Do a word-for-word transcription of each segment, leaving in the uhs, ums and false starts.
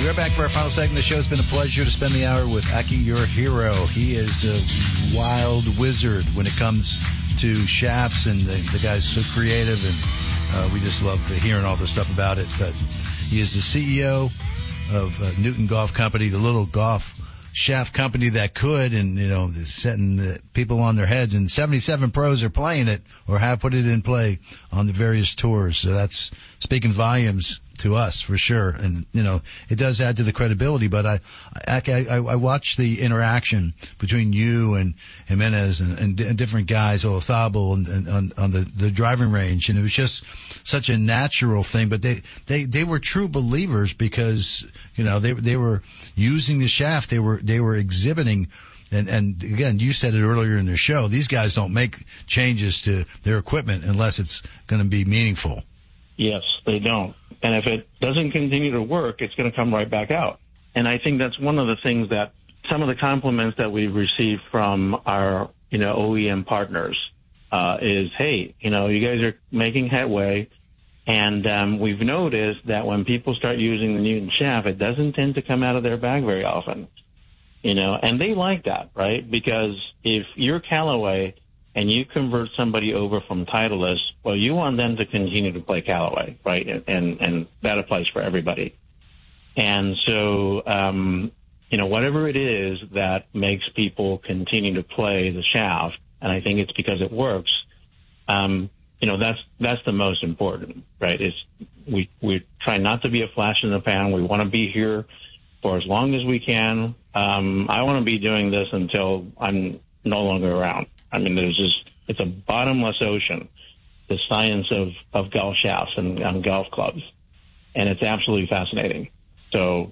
We're back for our final segment of the show. It's been a pleasure to spend the hour with Aki, your hero. He is a wild wizard when it comes to shafts, and the, the guy's so creative, and uh, we just love hearing all the stuff about it. But he is the C E O of uh, Newton Golf Company, the little golf shaft company that could, and, you know, setting the people on their heads. And seventy-seven pros are playing it or have put it in play on the various tours. So that's speaking volumes to us for sure. And, you know, it does add to the credibility. But I, I, I, I watched the interaction between you and Jimenez and, and, and different guys, Olazabal, and, and on, on the, the driving range. And it was just such a natural thing. But they, they, they were true believers because, you know, they, they were using the shaft. They were, they were exhibiting. And, and again, you said it earlier in the show, these guys don't make changes to their equipment unless it's going to be meaningful. Yes, they don't. And if it doesn't continue to work, it's going to come right back out. And I think that's one of the things that some of the compliments that we've received from our, you know, O E M partners uh, is, hey, you know, you guys are making headway. And um, we've noticed that when people start using the Newton shaft, it doesn't tend to come out of their bag very often, you know, and they like that, right? Because if you're Callaway and you convert somebody over from Titleist, well, you want them to continue to play Callaway, right? And, and, and that applies for everybody. And so, um, you know, whatever it is that makes people continue to play the shaft, and I think it's because it works, um, you know, that's, that's the most important, right? Is we, we try not to be a flash in the pan. We want to be here for as long as we can. Um, I want to be doing this until I'm no longer around. I mean, there's just, it's a bottomless ocean, the science of, of golf shafts and, and golf clubs. And it's absolutely fascinating. So,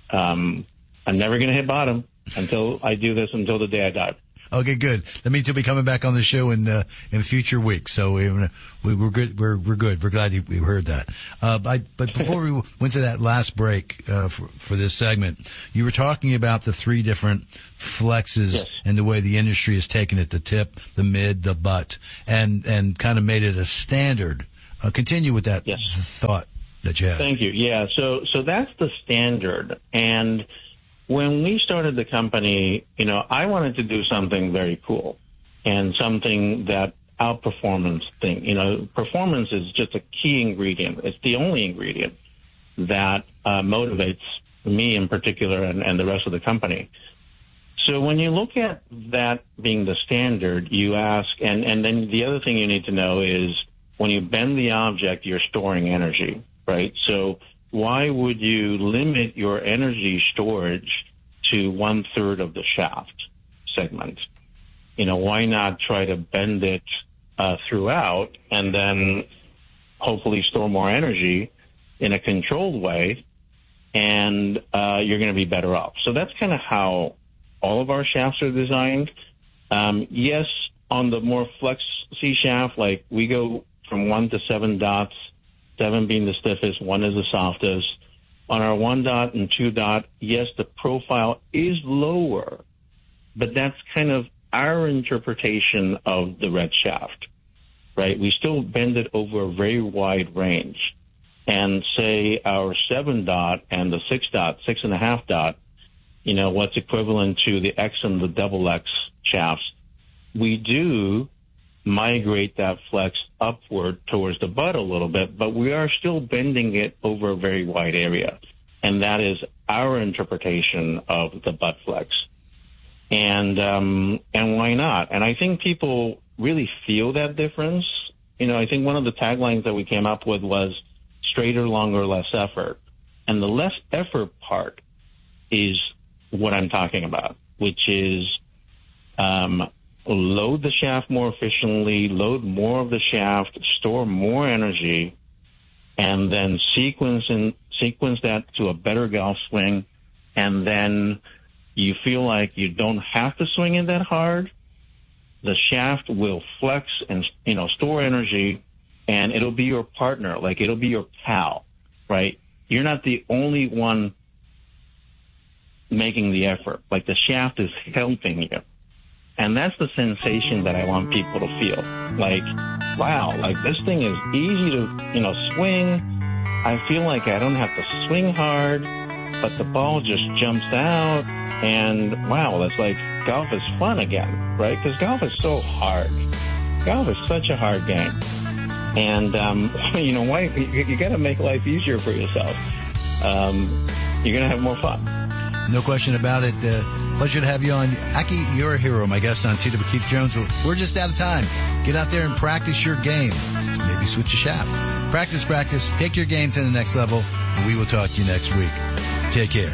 um, I'm never going to hit bottom until I do this until the day I die. Okay, good. That means you'll be coming back on the show in uh, in future weeks. So we, we we're good. We're we're good. We're glad you, we heard that. Uh, I, but before we went to that last break uh, for for this segment, you were talking about the three different flexes yes. and the way the industry has taken it: the tip, the mid, the butt, and and kind of made it a standard. Uh, continue with that yes. thought that you had. Thank you. Yeah. So so that's the standard. And when we started the company, you know, I wanted to do something very cool and something that outperformance thing. You know, performance is just a key ingredient. It's the only ingredient that uh, motivates me in particular and, and the rest of the company. So when you look at that being the standard, you ask, and, and then the other thing you need to know is when you bend the object, you're storing energy, right? So why would you limit your energy storage to one third of the shaft segment? You know, why not try to bend it uh, throughout and then hopefully store more energy in a controlled way, and uh, you're going to be better off. So that's kind of how all of our shafts are designed. Um, yes, on the more flex C shaft, like we go from one to seven dots, seven being the stiffest, one is the softest. On our one dot and two dot, yes, the profile is lower, but that's kind of our interpretation of the red shaft, right? We still bend it over a very wide range. And say our seven dot and the six dot, six and a half dot, you know, what's equivalent to the X and the double X shafts, we do migrate that flex upward towards the butt a little bit, but we are still bending it over a very wide area. And that is our interpretation of the butt flex. And, um, and why not? And I think people really feel that difference. You know, I think one of the taglines that we came up with was straighter, longer, less effort. And the less effort part is what I'm talking about, which is, um, load the shaft more efficiently, load more of the shaft, store more energy, and then sequence and sequence that to a better golf swing. And then you feel like you don't have to swing it that hard. The shaft will flex and, you know, store energy, and it'll be your partner. Like, it'll be your pal, right? You're not the only one making the effort. Like, the shaft is helping you. And that's the sensation that I want people to feel. Like, wow, like this thing is easy to, you know, swing. I feel like I don't have to swing hard. but the ball just jumps out, and wow, that's like golf is fun again, right? Because golf is so hard. Golf is such a hard game. And, um, you know, why, you, you got to make life easier for yourself. Um, you're going to have more fun. No question about it. Uh, pleasure to have you on. Aki, you're a hero, my guest on T W Keith Jones. We're just out of time. Get out there and practice your game. Maybe switch a shaft. Practice, practice. Take your game to the next level. And we will talk to you next week. Take care.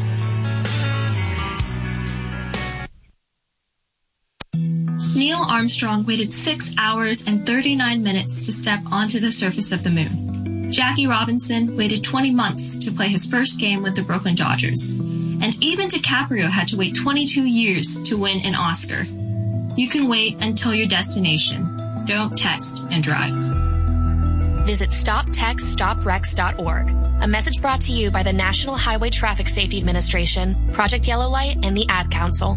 Neil Armstrong waited six hours and thirty-nine minutes to step onto the surface of the moon. Jackie Robinson waited twenty months to play his first game with the Brooklyn Dodgers. And even DiCaprio had to wait twenty-two years to win an Oscar. You can wait until your destination. Don't text and drive. Visit stop text stop wrecks dot org. A message brought to you by the National Highway Traffic Safety Administration, Project Yellow Light, and the Ad Council.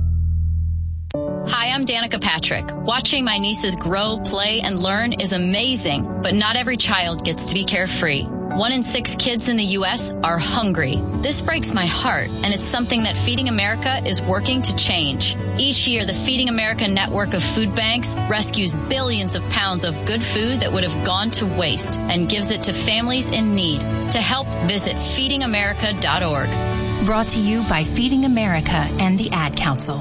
Hi, I'm Danica Patrick. Watching my nieces grow, play, and learn is amazing, but not every child gets to be carefree. One in six kids in the U S are hungry. This breaks my heart, and it's something that Feeding America is working to change. Each year, the Feeding America network of food banks rescues billions of pounds of good food that would have gone to waste and gives it to families in need. To help, visit feeding america dot org. Brought to you by Feeding America and the Ad Council.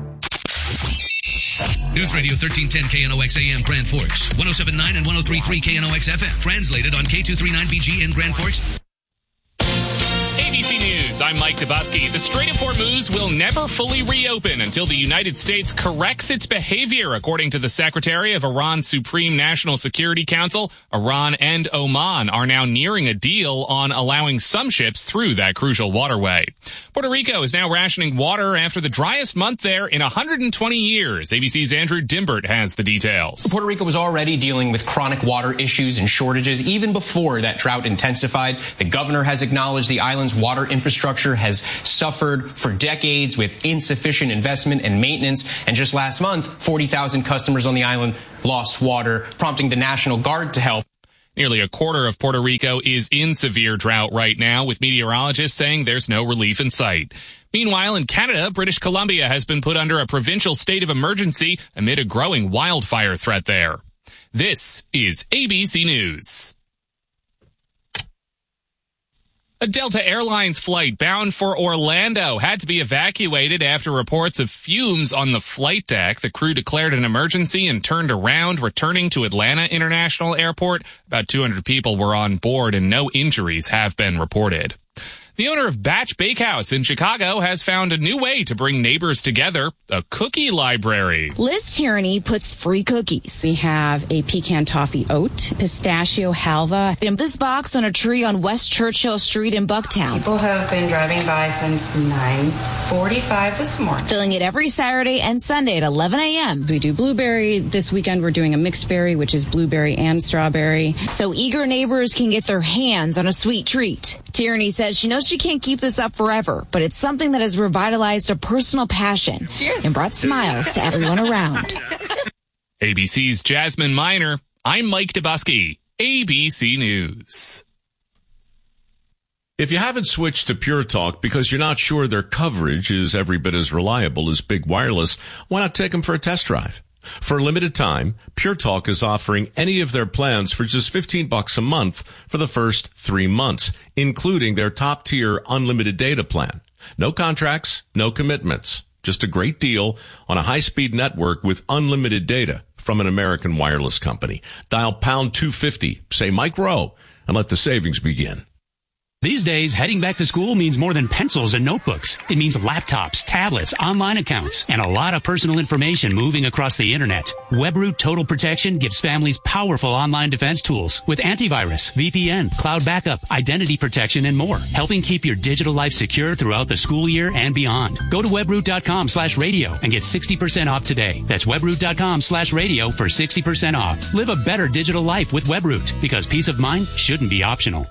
News Radio thirteen ten K N O X A M Grand Forks, one oh seven point nine and one oh three point three K N O X F M. Translated on K two thirty-nine B G in Grand Forks. A B C News, I'm Mike Dubusky. The Strait of Hormuz will never fully reopen until the United States corrects its behavior, according to the Secretary of Iran's Supreme National Security Council. Iran and Oman are now nearing a deal on allowing some ships through that crucial waterway. Puerto Rico is now rationing water after the driest month there in one hundred twenty years. A B C's Andrew Dimbert has the details. Puerto Rico was already dealing with chronic water issues and shortages even before that drought intensified. The governor has acknowledged the island's water infrastructure has suffered for decades with insufficient investment and maintenance. And just last month, forty thousand customers on the island lost water, prompting the National Guard to help. Nearly a quarter of Puerto Rico is in severe drought right now, with meteorologists saying there's no relief in sight. Meanwhile, in Canada, British Columbia has been put under a provincial state of emergency amid a growing wildfire threat there. This is A B C News. A Delta Airlines flight bound for Orlando had to be evacuated after reports of fumes on the flight deck. The crew declared an emergency and turned around, returning to Atlanta International Airport. About two hundred people were on board and no injuries have been reported. The owner of Batch Bakehouse in Chicago has found a new way to bring neighbors together, a cookie library. Liz Tierney puts free cookies. We have a pecan toffee oat, pistachio halva, and this box on a tree on West Churchill Street in Bucktown. People have been driving by since nine forty-five this morning. Filling it every Saturday and Sunday at eleven a.m. We do blueberry. This weekend we're doing a mixed berry, which is blueberry and strawberry. So eager neighbors can get their hands on a sweet treat. Tierney says she knows she can't keep this up forever, but it's something that has revitalized a personal passion Cheers. And brought smiles to everyone around. A B C's Jasmine Miner. I'm Mike Dubusky, A B C News. If you haven't switched to Pure Talk because you're not sure their coverage is every bit as reliable as Big Wireless, why not take them for a test drive? For a limited time, Pure Talk is offering any of their plans for just fifteen bucks a month for the first three months, including their top-tier unlimited data plan. No contracts, no commitments. Just a great deal on a high-speed network with unlimited data from an American wireless company. Dial pound two fifty, say Mike Rowe, and let the savings begin. These days, heading back to school means more than pencils and notebooks. It means laptops, tablets, online accounts, and a lot of personal information moving across the internet. WebRoot Total Protection gives families powerful online defense tools with antivirus, V P N, cloud backup, identity protection, and more, helping keep your digital life secure throughout the school year and beyond. Go to webroot.com slash radio and get sixty percent off today. That's webroot.com slash radio for sixty percent off. Live a better digital life with WebRoot, because peace of mind shouldn't be optional.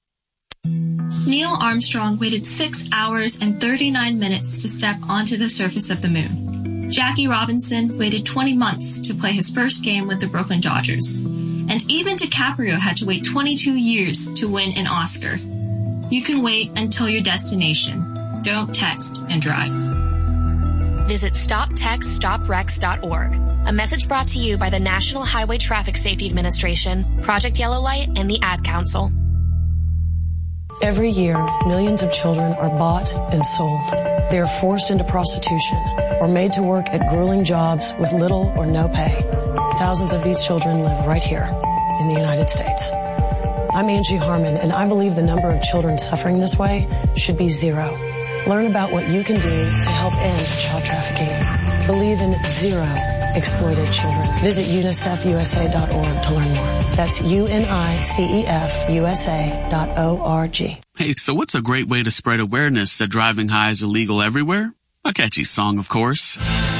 Neil Armstrong waited six hours and thirty-nine minutes to step onto the surface of the moon. Jackie Robinson waited twenty months to play his first game with the Brooklyn Dodgers. And even DiCaprio had to wait twenty-two years to win an Oscar. You can wait until your destination. Don't text and drive. Visit stop text stop wrecks dot org. A message brought to you by the National Highway Traffic Safety Administration, Project Yellow Light, and the Ad Council. Every year, millions of children are bought and sold. They are forced into prostitution or made to work at grueling jobs with little or no pay. Thousands of these children live right here in the United States. I'm Angie Harmon, and I believe the number of children suffering this way should be zero. Learn about what you can do to help end child trafficking. Believe in zero exploited children. Visit unicef u s a dot org to learn more. That's U N I C E F U S A dot O R G. Hey, so what's a great way to spread awareness that driving high is illegal everywhere? A catchy song, of course.